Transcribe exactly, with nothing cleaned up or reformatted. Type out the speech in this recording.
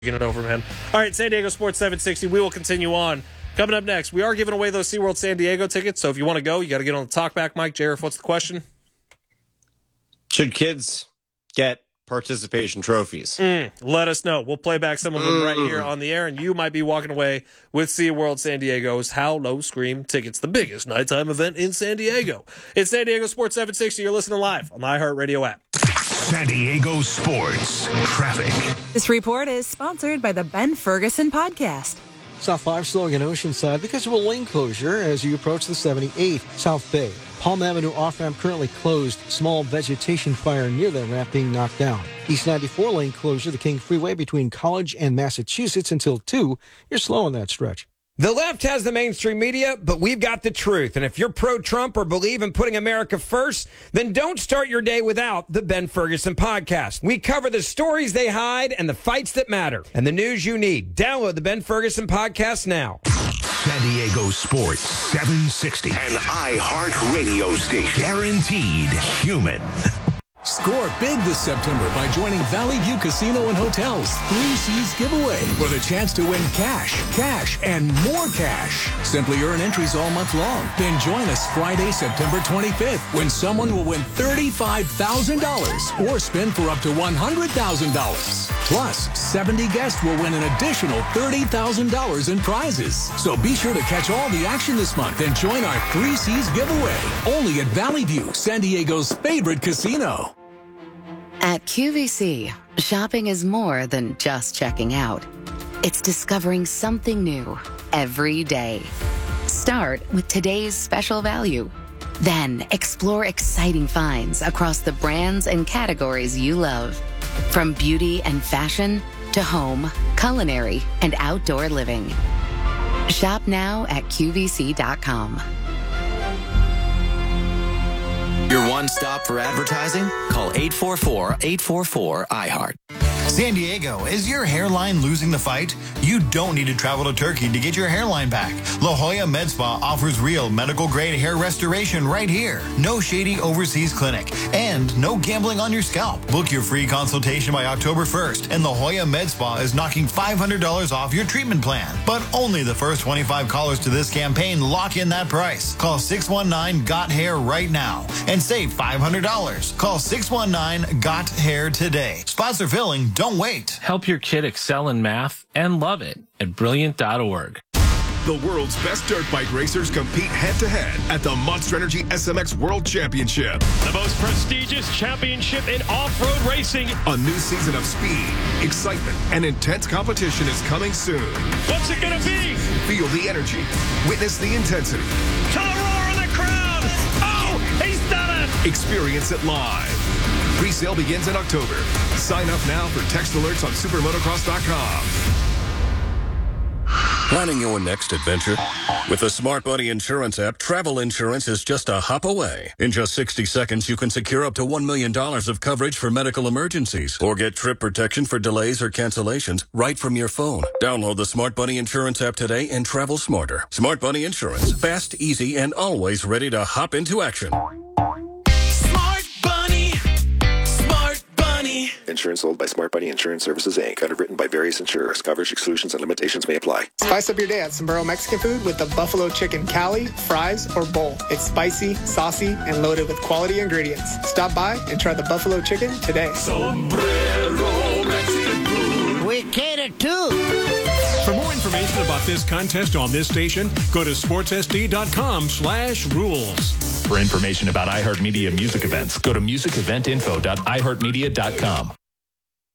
Get it over, man. All right, San Diego Sports seven sixty. We will continue on. Coming up next, we are giving away those SeaWorld San Diego tickets. So if you want to go, you got to get on the talkback mic. Jareth, what's the question? Should kids get participation trophies? Mm, let us know. We'll play back some of them mm. right here on the air, and you might be walking away with SeaWorld San Diego's How Low Scream tickets, the biggest nighttime event in San Diego. It's San Diego Sports seven sixty. You're listening live on the iHeartRadio app. San Diego Sports Traffic. This report is sponsored by the Ben Ferguson Podcast. South five slowing in Oceanside because of a lane closure as you approach the seventy-eight South Bay. Palm Avenue off-ramp currently closed. Small vegetation fire near that ramp being knocked down. East ninety-four lane closure, the King Freeway between College and Massachusetts until two. You're slow on that stretch. The left has the mainstream media, but we've got the truth. And if you're pro-Trump or believe in putting America first, then don't start your day without the Ben Ferguson Podcast. We cover the stories they hide and the fights that matter and the news you need. Download the Ben Ferguson Podcast now. San Diego Sports seven sixty. An iHeartRadio station. Guaranteed human. Score big this September by joining Valley View Casino and Hotel's Three Seas Giveaway for the chance to win cash, cash, and more cash. Simply earn entries all month long. Then join us Friday, September twenty-fifth, when someone will win thirty-five thousand dollars or spin for up to one hundred thousand dollars. Plus, seventy guests will win an additional thirty thousand dollars in prizes. So be sure to catch all the action this month and join our Three Seas Giveaway. Only at Valley View, San Diego's favorite casino. At Q V C, shopping is more than just checking out. It's discovering something new every day. Start with today's special value. Then explore exciting finds across the brands and categories you love. From beauty and fashion to home, culinary, and outdoor living. Shop now at Q V C dot com. Your one stop for advertising? Call eight four four, eight four four, I heart. San Diego, is your hairline losing the fight? You don't need to travel to Turkey to get your hairline back. La Jolla Med Spa offers real medical-grade hair restoration right here. No shady overseas clinic. And no gambling on your scalp. Book your free consultation by October first, and La Jolla Med Spa is knocking five hundred dollars off your treatment plan. But only the first twenty-five callers to this campaign lock in that price. Call six one nine, G O T hair right now and save five hundred dollars. Call six one nine, G O T hair today. Spots are filling. Don't wait. Help your kid excel in math and love it at brilliant dot org. The world's best dirt bike racers compete head-to-head at the Monster Energy S M X World Championship. The most prestigious championship in off-road racing. A new season of speed, excitement, and intense competition is coming soon. What's it going to be? Feel the energy. Witness the intensity. To the roar of the crowd. Oh, he's done it. Experience it live. Pre-sale begins in October. Sign up now for text alerts on supermotocross dot com. Planning your next adventure? With the Smart Buddy Insurance app, travel insurance is just a hop away. In just sixty seconds, you can secure up to one million dollars of coverage for medical emergencies or get trip protection for delays or cancellations right from your phone. Download the Smart Buddy Insurance app today and travel smarter. Smart Buddy Insurance. Fast, easy, and always ready to hop into action. Insurance sold by Smart Buddy Insurance Services, Incorporated. Underwritten by various insurers. Coverage exclusions and limitations may apply. Spice up your day at Sombrero Mexican Food with the Buffalo Chicken Cali, fries, or bowl. It's spicy, saucy, and loaded with quality ingredients. Stop by and try the Buffalo Chicken today. Sombrero Mexican Food. We cater too. For more information about this contest on this station, go to sportssd.com slash rules. For information about iHeartMedia music events, go to music event info dot i heart media dot com.